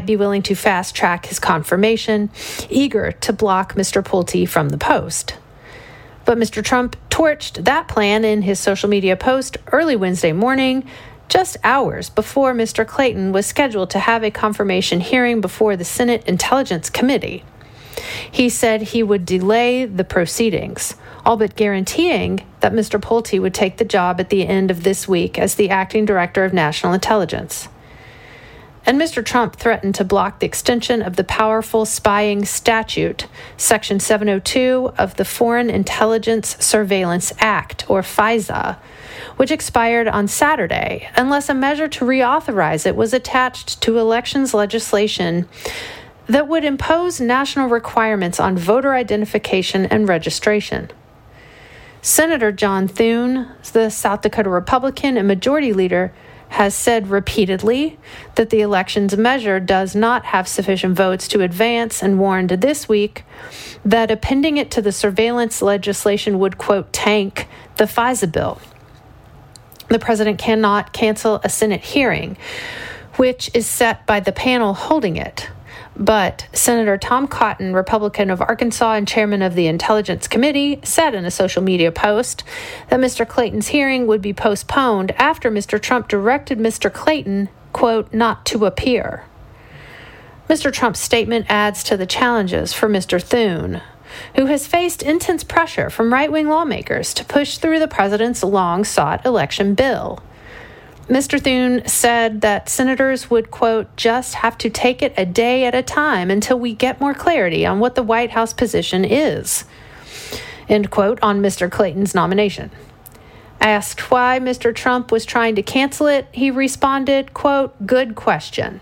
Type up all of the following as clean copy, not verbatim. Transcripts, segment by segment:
be willing to fast-track his confirmation, eager to block Mr. Pulte from the post. But Mr. Trump torched that plan in his social media post early Wednesday morning, just hours before Mr. Clayton was scheduled to have a confirmation hearing before the Senate Intelligence Committee. He said he would delay the proceedings, all but guaranteeing that Mr. Pulte would take the job at the end of this week as the acting director of national intelligence. And Mr. Trump threatened to block the extension of the powerful spying statute, Section 702 of the Foreign Intelligence Surveillance Act, or FISA, which expired on Saturday, unless a measure to reauthorize it was attached to elections legislation that would impose national requirements on voter identification and registration. Senator John Thune, the South Dakota Republican and Majority Leader, has said repeatedly that the elections measure does not have sufficient votes to advance and warned this week that appending it to the surveillance legislation would, quote, tank the FISA bill. The president cannot cancel a Senate hearing, which is set by the panel holding it. But Senator Tom Cotton, Republican of Arkansas and chairman of the Intelligence Committee, said in a social media post that Mr. Clayton's hearing would be postponed after Mr. Trump directed Mr. Clayton, quote, not to appear. Mr. Trump's statement adds to the challenges for Mr. Thune, who has faced intense pressure from right-wing lawmakers to push through the president's long-sought election bill. Mr. Thune said that senators would, quote, just have to take it a day at a time until we get more clarity on what the White House position is, end quote, on Mr. Clayton's nomination. Asked why Mr. Trump was trying to cancel it, he responded, quote, good question.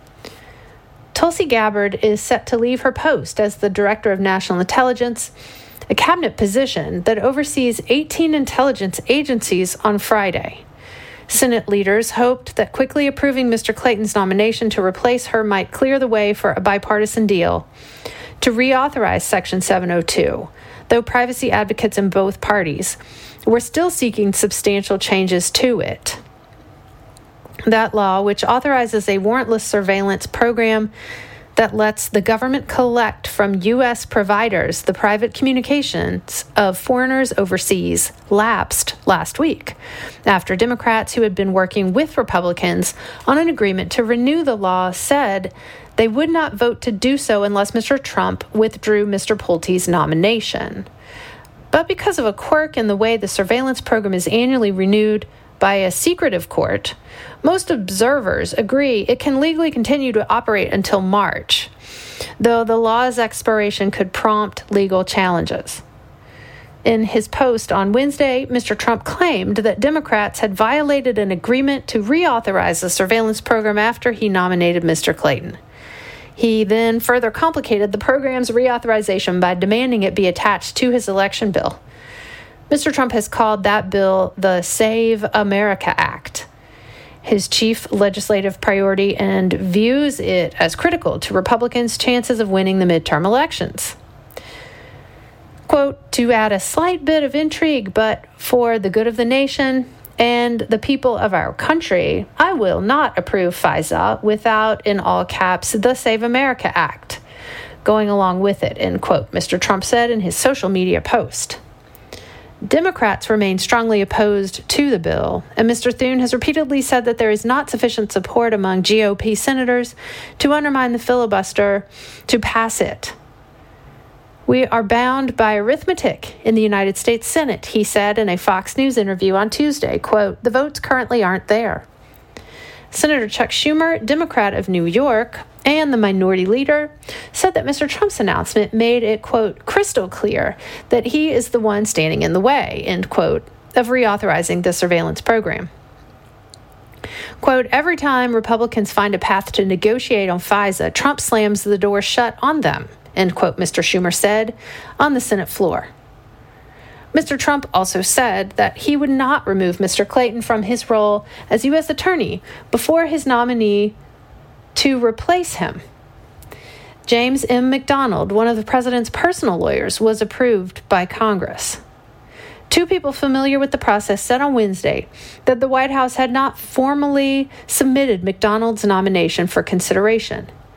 Tulsi Gabbard is set to leave her post as the Director of National Intelligence, a cabinet position that oversees 18 intelligence agencies, on Friday. Senate leaders hoped that quickly approving Mr. Clayton's nomination to replace her might clear the way for a bipartisan deal to reauthorize Section 702, though privacy advocates in both parties were still seeking substantial changes to it. That law, which authorizes a warrantless surveillance program that lets the government collect from U.S. providers the private communications of foreigners overseas, lapsed last week after Democrats who had been working with Republicans on an agreement to renew the law said they would not vote to do so unless Mr. Trump withdrew Mr. Pulte's nomination. But because of a quirk in the way the surveillance program is annually renewed by a secretive court, most observers agree it can legally continue to operate until March, though the law's expiration could prompt legal challenges. In his post on Wednesday, Mr. Trump claimed that Democrats had violated an agreement to reauthorize the surveillance program after he nominated Mr. Clayton. He then further complicated the program's reauthorization by demanding it be attached to his election bill. Mr. Trump has called that bill the Save America Act, his chief legislative priority, and views it as critical to Republicans' chances of winning the midterm elections. Quote, to add a slight bit of intrigue, but for the good of the nation and the people of our country, I will not approve FISA without, in all caps, the Save America Act going along with it, end quote, Mr. Trump said in his social media post. Democrats remain strongly opposed to the bill, and Mr. Thune has repeatedly said that there is not sufficient support among GOP senators to undermine the filibuster to pass it. We are bound by arithmetic in the United States Senate, he said in a Fox News interview on Tuesday. Quote, the votes currently aren't there. Senator Chuck Schumer, Democrat of New York, and the minority leader, said that Mr. Trump's announcement made it, quote, crystal clear that he is the one standing in the way, end quote, of reauthorizing the surveillance program. Quote, every time Republicans find a path to negotiate on FISA, Trump slams the door shut on them, end quote, Mr. Schumer said on the Senate floor. Mr. Trump also said that he would not remove Mr. Clayton from his role as U.S. Attorney before his nominee to replace him. James M. McDonald, one of the president's personal lawyers, was approved by Congress. Two people familiar with the process said on Wednesday that the White House had not formally submitted McDonald's nomination for consideration.